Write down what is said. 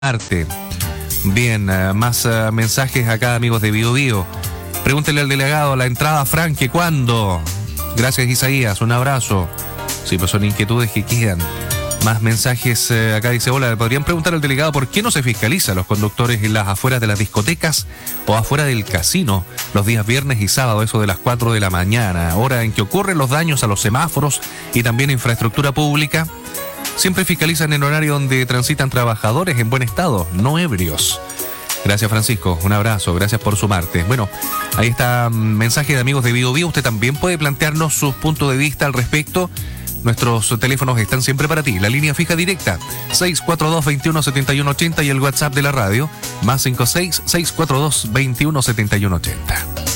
arte. Bien, más mensajes acá, amigos de Bio Bio. Pregúntele al delegado, la entrada franque, ¿cuándo? Gracias, Isaías, un abrazo. Sí, pues son inquietudes que quedan. Más mensajes, acá dice, hola, ¿podrían preguntar al delegado por qué no se fiscaliza a los conductores en las afueras de las discotecas o afuera del casino los días viernes y sábado, eso de las 4 de la mañana, hora en que ocurren los daños a los semáforos y también infraestructura pública? Siempre fiscalizan en horario donde transitan trabajadores en buen estado, no ebrios. Gracias, Francisco, un abrazo, gracias por sumarte. Bueno, ahí está mensaje de amigos de Bio Bio. Usted también puede plantearnos sus puntos de vista al respecto. Nuestros teléfonos están siempre para ti. La línea fija directa, 642-217180 y el WhatsApp de la radio, +56-642-217180.